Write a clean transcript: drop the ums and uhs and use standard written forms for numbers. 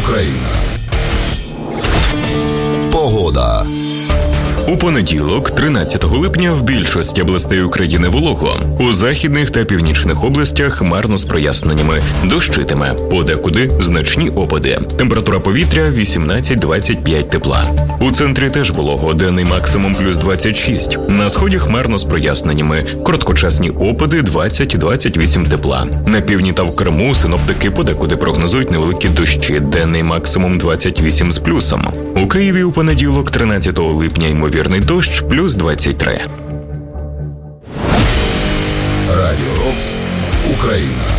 Україна. Погода. У понеділок, 13 липня, в більшості областей України волого. У західних та північних областях хмарно з проясненнями. Дощитиме. Подекуди значні опади. Температура повітря 18-25 тепла. У центрі теж волого. Денний максимум плюс 26. На сході хмарно з проясненнями. Короткочасні опади 20-28 тепла. На півдні та в Криму синоптики подекуди прогнозують невеликі дощі. Денний максимум 28 з плюсом. У Києві у понеділок, 13 липня, ймовірний дощ плюс 23. Радіо Рокс. Україна.